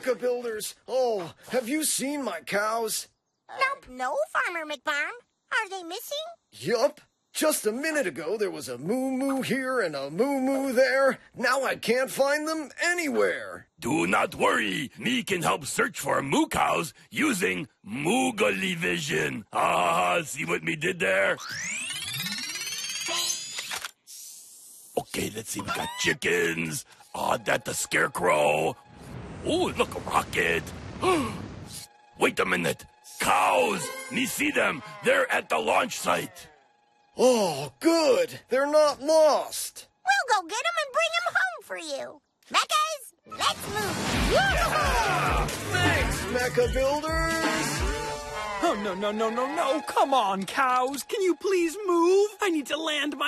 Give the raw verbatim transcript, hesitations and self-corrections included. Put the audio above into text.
Mecha Builders! Oh, have you seen my cows? Nope, no, Farmer McFarm. Are they missing? Yup. Just a minute ago, there was a moo-moo here and a moo-moo there. Now I can't find them anywhere. Do not worry. Me can help search for moo cows using Moogali Vision. Ah, see what me did there? Okay, let's see. We got chickens. Ah, that the scarecrow. Oh, look, a rocket. Wait a minute. Cows. Me see them. They're at the launch site. Oh, good. They're not lost. We'll go get them and bring them home for you. Mechas, let's move. Yeah! Thanks, Mecha Builders! Oh, no, no, no, no, no. Come on, cows. Can you please move? I need to land my